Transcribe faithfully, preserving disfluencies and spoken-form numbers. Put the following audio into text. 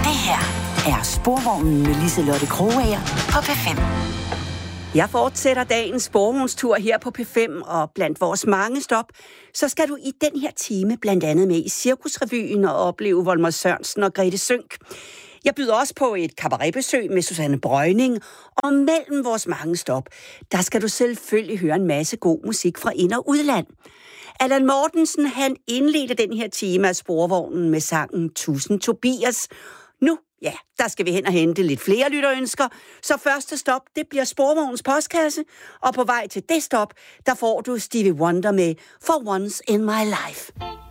Det her er Sporvognen med Liselotte Krogager på P fem. Jeg fortsætter dagens sporvognstur her på P fem, og blandt vores mange stop, så skal du i den her time blandt andet med i Cirkusrevyen og opleve Volmer Sørensen og Grete Sønck. Jeg byder også på et cabaretbesøg med Susanne Breuning, og mellem vores mange stop, der skal du selvfølgelig høre en masse god musik fra ind- og udland. Allan Mortensen, han indledte den her time af Sporvognen med sangen Tusind Tobias. Nu, ja, der skal vi hen og hente lidt flere lytterønsker, så første stop, det bliver Sporvognens postkasse, og på vej til det stop, der får du Stevie Wonder med For Once in My Life.